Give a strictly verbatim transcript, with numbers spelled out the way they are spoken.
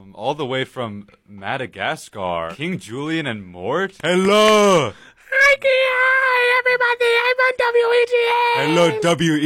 All the way from Madagascar. King Julian and Mort? Hello! Hi, hi, everybody. I'm on W E G A. Hello, W E